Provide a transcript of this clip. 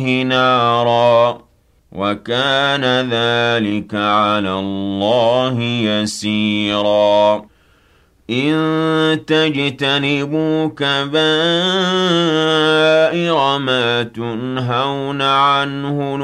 نَارًا ۚ وَكَانَ ذَٰلِكَ عَلَى اللَّهِ يَسِيرًا إِن تَجْتَنِبُوا كَبَائِرَ مَا تُنْهَوْنَ عَنْهُ